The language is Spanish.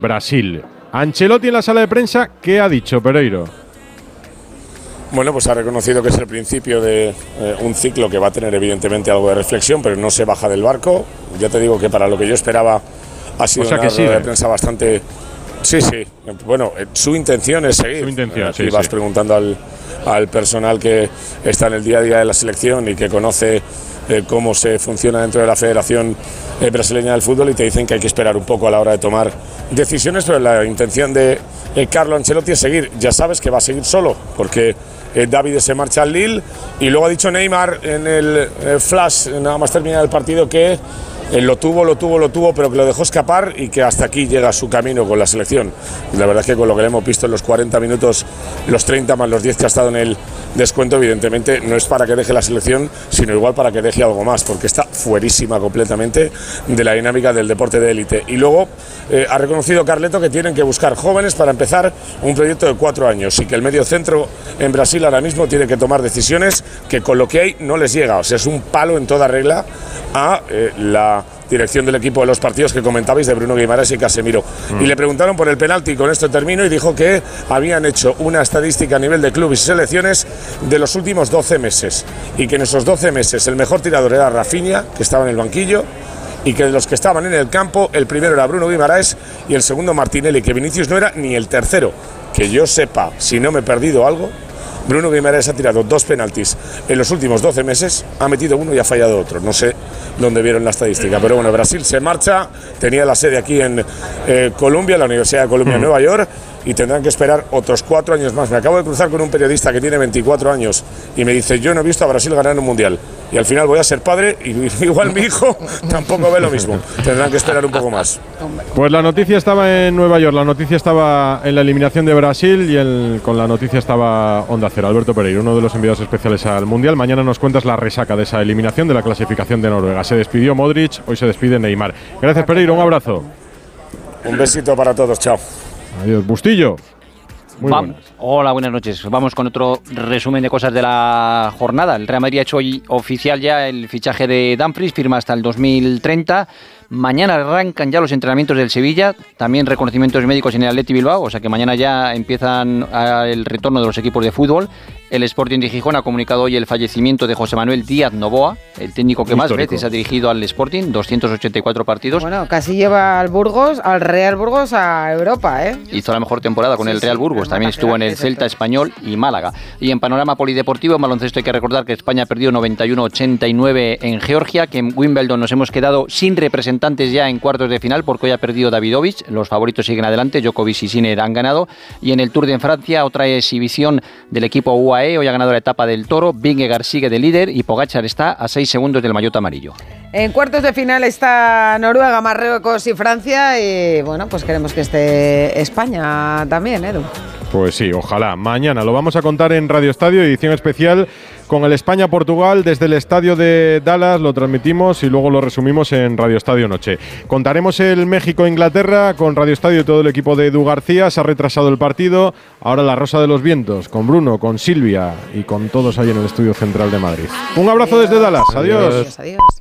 Brasil. Ancelotti en la sala de prensa, ¿qué ha dicho Pereiro? Bueno, pues ha reconocido que es el principio de un ciclo que va a tener evidentemente algo de reflexión, pero no se baja del barco. Ya te digo que para lo que yo esperaba ha sido una rueda de prensa bastante... Sí. Bueno, su intención es seguir. Su intención, Aquí vas preguntando al personal que está en el día a día de la selección y que conoce cómo se funciona dentro de la Federación Brasileña del Fútbol, y te dicen que hay que esperar un poco a la hora de tomar decisiones, pero la intención de Carlo Ancelotti es seguir. Ya sabes que va a seguir solo, porque David se marcha al Lille, y luego ha dicho Neymar en el flash, nada más terminar el partido, que lo tuvo, pero que lo dejó escapar y que hasta aquí llega su camino con la selección. La verdad es que con lo que le hemos visto en los 40 minutos, los 30 más los 10 que ha estado en el descuento, evidentemente no es para que deje la selección, sino igual para que deje algo más, porque está fuerísima completamente de la dinámica del deporte de élite. Y luego ha reconocido Carleto que tienen que buscar jóvenes para empezar un proyecto de 4 años, y que el medio centro en Brasil ahora mismo tiene que tomar decisiones que con lo que hay no les llega. O sea, es un palo en toda regla a la dirección del equipo de los partidos que comentabais de Bruno Guimaraes y Casemiro. Y le preguntaron por el penalti, con esto termino, y dijo que habían hecho una estadística a nivel de clubes y selecciones de los últimos 12 meses, y que en esos 12 meses el mejor tirador era Rafinha, que estaba en el banquillo, y que de los que estaban en el campo, el primero era Bruno Guimaraes y el segundo Martinelli, que Vinicius no era ni el tercero. Que yo sepa, si no me he perdido algo, Bruno Guimaraes ha tirado 2 penaltis en los últimos 12 meses, ha metido uno y ha fallado otro. No sé dónde vieron la estadística, pero bueno, Brasil se marcha, tenía la sede aquí en Columbia, la Universidad de Columbia en Nueva York, y tendrán que esperar otros 4 años más. Me acabo de cruzar con un periodista que tiene 24 años y me dice: yo no he visto a Brasil ganar un mundial, y al final voy a ser padre y igual mi hijo tampoco ve lo mismo. Tendrán que esperar un poco más. Pues la noticia estaba en Nueva York, la noticia estaba en la eliminación de Brasil, y con la noticia estaba Onda Cero. Alberto Pereiro, uno de los enviados especiales al mundial. Mañana nos cuentas la resaca de esa eliminación, de la clasificación de Noruega. Se despidió Modric, hoy se despide Neymar. Gracias, Pereiro, un abrazo. Un besito para todos, chao. Adiós, Bustillo. Muy buenas. Hola, buenas noches. Vamos con otro resumen de cosas de la jornada. El Real Madrid ha hecho hoy oficial ya el fichaje de Dumfries, firma hasta el 2030. Mañana arrancan ya los entrenamientos del Sevilla, también reconocimientos médicos en el Athletic Bilbao, o sea que mañana ya empiezan el retorno de los equipos de fútbol. El Sporting de Gijón ha comunicado hoy el fallecimiento de José Manuel Díaz Novoa, el técnico que más veces ha dirigido al Sporting, 284 partidos. Bueno, casi lleva al Real Burgos a Europa, ¿eh? Hizo la mejor temporada con el Real Burgos, también estuvo en el Celta, Español y Málaga. Y en panorama polideportivo, en baloncesto hay que recordar que España perdió 91-89 en Georgia, que en Wimbledon nos hemos quedado sin representantes ya en cuartos de final, porque hoy ha perdido Davidovich, los favoritos siguen adelante, Djokovic y Sinner han ganado. Y en el Tour de Francia, otra exhibición del equipo UAE, hoy ha ganado la etapa del Toro, Vingegaard sigue de líder y Pogačar está a 6 segundos del maillot amarillo. En cuartos de final está Noruega, Marruecos y Francia, y bueno, pues queremos que esté España también, Edu. Pues sí, ojalá. Mañana lo vamos a contar en Radio Estadio, edición especial con el España-Portugal desde el estadio de Dallas. Lo transmitimos y luego lo resumimos en Radio Estadio Noche. Contaremos el México-Inglaterra con Radio Estadio y todo el equipo de Edu García. Se ha retrasado el partido. Ahora la Rosa de los Vientos con Bruno, con Silvia y con todos ahí en el estudio central de Madrid. Un abrazo desde Dallas. Adiós. Adiós.